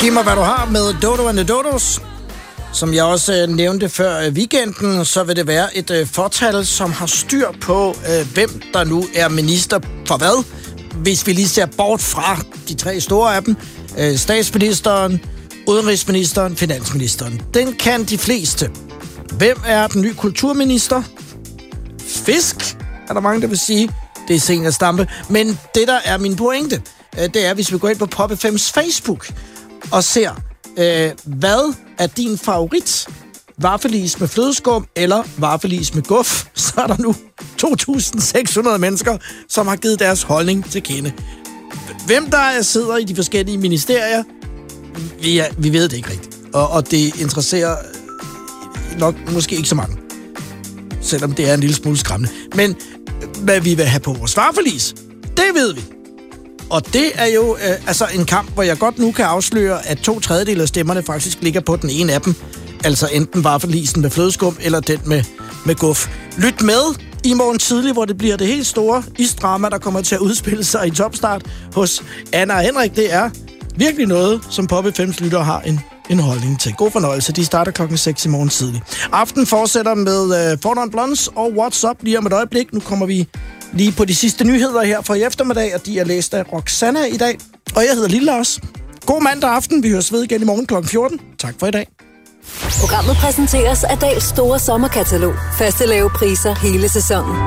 Giv mig, hvad du har med Dodo and the Dodos. Som jeg også nævnte før weekenden, så vil det være et fortal, som har styr på, hvem der nu er minister for hvad. Hvis vi lige ser bort fra de tre store af dem. Statsministeren, udenrigsministeren, finansministeren. Den kan de fleste. Hvem er den nye kulturminister? Fisk, er der mange, der vil sige. Det er Zenia Stampe. Men det, der er min pointe, det er, hvis vi går ind på Pop FM's Facebook og ser, hvad er din favorit? Vaffelis med flødeskum eller vaffelis med guf? Så er der nu 2.600 mennesker, som har givet deres holdning til kende. Hvem der sidder i de forskellige ministerier, vi ved det ikke rigtigt. Og det interesserer nok måske ikke så mange. Selvom det er en lille smule skræmmende. Men hvad vi vil have på vores vaffelis, det ved vi. Og det er jo en kamp, hvor jeg godt nu kan afsløre, at 2/3 af stemmerne faktisk ligger på den ene af dem. Altså enten vaffelisen med flødeskum, eller den med guf. Lyt med i morgen tidlig, hvor det bliver det helt store isdrama, der kommer til at udspille sig i Topstart hos Anna og Henrik. Det er virkelig noget, som Pop FM's lyttere har en holdning til. God fornøjelse. De starter 6:00 i morgen tidlig. Aften fortsætter med Fornøjen Blondes og What's Up lige om et øjeblik. Nu kommer vi lige på de sidste nyheder her fra i eftermiddag, og de er læst af Roxanna i dag. Og jeg hedder Lille Lars. God mandag aften. Vi høres ved igen i morgen 14:00. Tak for i dag. Programmet præsenteres af Dahls store sommerkatalog. Faste lave priser hele sæsonen.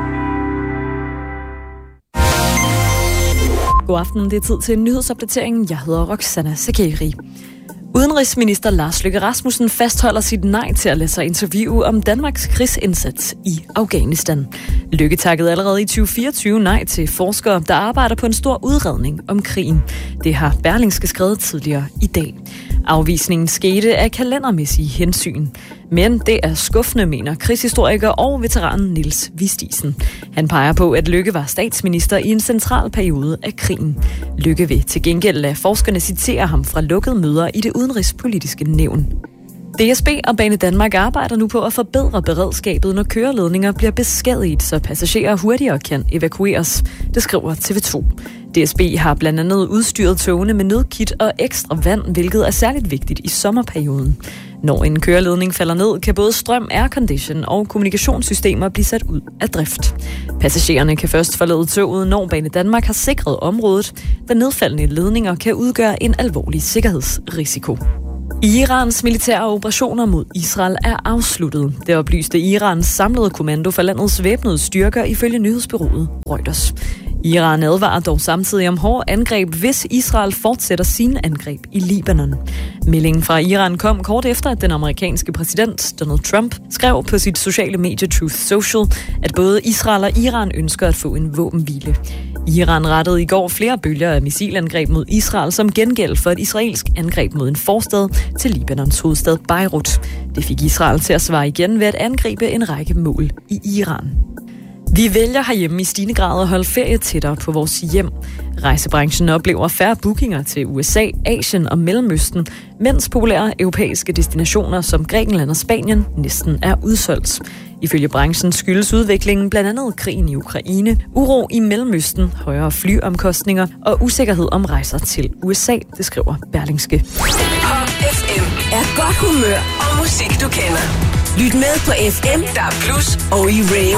God aften, det er tid til en nyhedsopdatering. Jeg hedder Roxanna Sakeri. Udenrigsminister Lars Løkke Rasmussen fastholder sit nej til at lade sig interviewe om Danmarks krigsindsats i Afghanistan. Løkke takkede allerede i 2024 nej til forskere, der arbejder på en stor udredning om krigen. Det har Berlingske skrevet tidligere i dag. Afvisningen skete af kalendermæssige hensyn. Men det er skuffende, mener krigshistoriker og veteranen Niels Vistisen. Han peger på, at Løkke var statsminister i en central periode af krigen. Løkke vil til gengæld lade forskerne citere ham fra lukkede møder i det udenrigspolitiske nævn. DSB og Banedanmark arbejder nu på at forbedre beredskabet, når køreledninger bliver beskadiget, så passagerer hurtigere kan evakueres. Det skriver TV2. DSB har blandt andet udstyret togene med nødkit og ekstra vand, hvilket er særligt vigtigt i sommerperioden. Når en køreledning falder ned, kan både strøm, aircondition og kommunikationssystemer blive sat ud af drift. Passagererne kan først forlade toget, når Banedanmark har sikret området, da nedfaldende ledninger kan udgøre en alvorlig sikkerhedsrisiko. Irans militære operationer mod Israel er afsluttet. Det oplyste Irans samlede kommando for landets væbnede styrker ifølge nyhedsbureauet Reuters. Iran advarer dog samtidig om hårde angreb, hvis Israel fortsætter sine angreb i Libanon. Meldingen fra Iran kom kort efter, at den amerikanske præsident Donald Trump skrev på sit sociale medie Truth Social, at både Israel og Iran ønsker at få en våbenhvile. Iran rettede i går flere bølger af missilangreb mod Israel som gengæld for et israelsk angreb mod en forstad til Libanons hovedstad Beirut. Det fik Israel til at svare igen ved at angribe en række mål i Iran. Vi vælger herhjemme i stigende grad at holde ferie tættere på vores hjem. Rejsebranchen oplever færre bookinger til USA, Asien og Mellemøsten, mens populære europæiske destinationer som Grækenland og Spanien næsten er udsolgt. Ifølge branchen skyldes udviklingen blandt andet krigen i Ukraine, uro i Mellemøsten, højere flyomkostninger og usikkerhed om rejser til USA, det skriver Berlingske. Pop FM er godt humør og musik, du kender. Lyt med på FM, der er plus og i radio.